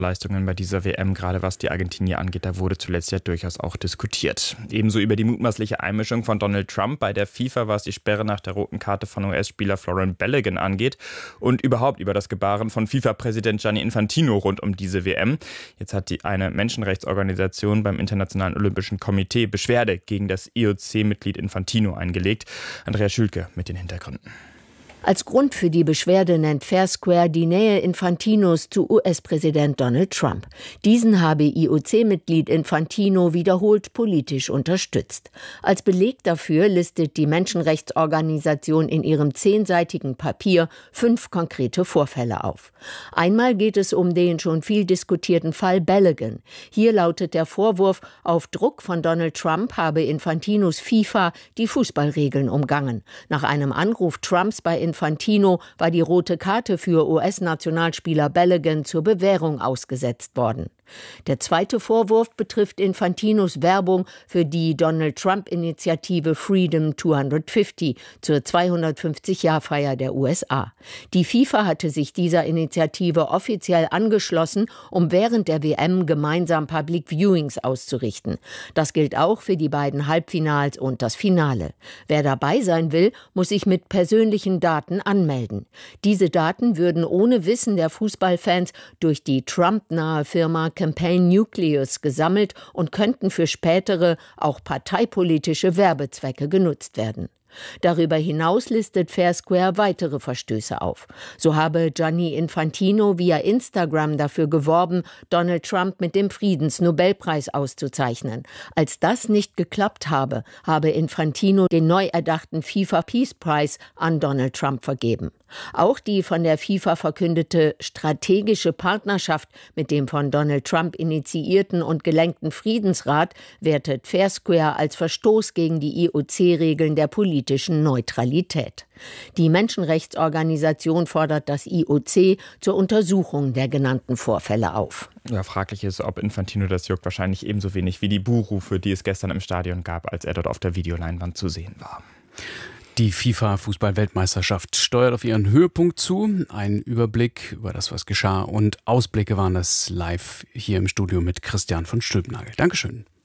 Leistungen bei dieser WM, gerade was die Argentinier angeht, da wurde zuletzt ja durchaus auch diskutiert. Ebenso über die mutmaßliche Einmischung von Donald Trump bei der FIFA, was die Sperre nach der roten Karte von US-Spieler Florent Balogun angeht und überhaupt über das Gebaren von FIFA-Präsident Gianni Infantino rund um diese WM. Jetzt hat eine Menschenrechtsorganisation beim Internationalen Olympischen Komitee Beschwerde gegen das IOC-Mitglied Infantino eingelegt. Andrea Schülke mit den Hintergründen. Als Grund für die Beschwerde nennt Fair Square die Nähe Infantinos zu US-Präsident Donald Trump. Diesen habe IOC-Mitglied Infantino wiederholt politisch unterstützt. Als Beleg dafür listet die Menschenrechtsorganisation in ihrem 10-seitigen Papier 5 konkrete Vorfälle auf. Einmal geht es um den schon viel diskutierten Fall Balogun. Hier lautet der Vorwurf, auf Druck von Donald Trump habe Infantinos FIFA die Fußballregeln umgangen. Nach einem Anruf Trumps bei Infantino war die rote Karte für US-Nationalspieler Balogun zur Bewährung ausgesetzt worden. Der zweite Vorwurf betrifft Infantinos Werbung für die Donald-Trump-Initiative Freedom 250 zur 250-Jahr-Feier der USA. Die FIFA hatte sich dieser Initiative offiziell angeschlossen, um während der WM gemeinsam Public Viewings auszurichten. Das gilt auch für die beiden Halbfinals und das Finale. Wer dabei sein will, muss sich mit persönlichen Daten anmelden. Diese Daten würden ohne Wissen der Fußballfans durch die Trump-nahe Firma Campaign Nucleus gesammelt und könnten für spätere, auch parteipolitische Werbezwecke genutzt werden. Darüber hinaus listet Fair Square weitere Verstöße auf. So habe Gianni Infantino via Instagram dafür geworben, Donald Trump mit dem Friedensnobelpreis auszuzeichnen. Als das nicht geklappt habe, habe Infantino den neu erdachten FIFA Peace Prize an Donald Trump vergeben. Auch die von der FIFA verkündete strategische Partnerschaft mit dem von Donald Trump initiierten und gelenkten Friedensrat wertet Fair Square als Verstoß gegen die IOC-Regeln der politischen Neutralität. Die Menschenrechtsorganisation fordert das IOC zur Untersuchung der genannten Vorfälle auf. Ja, fraglich ist, ob Infantino das juckt. Wahrscheinlich ebenso wenig wie die Buhrufe, die es gestern im Stadion gab, als er dort auf der Videoleinwand zu sehen war. Die FIFA-Fußball-Weltmeisterschaft steuert auf ihren Höhepunkt zu. Ein Überblick über das, was geschah, und Ausblicke waren das live hier im Studio mit Christian von Stülpnagel. Dankeschön.